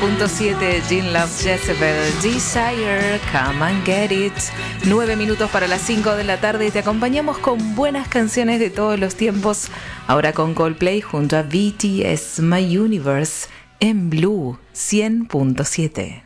100.7, Gene Loves Jezebel, Desire, Come and Get It. 9 minutos para las 5 de la tarde y te acompañamos con buenas canciones de todos los tiempos. Ahora con Coldplay junto a BTS, My Universe, en Blue 100.7.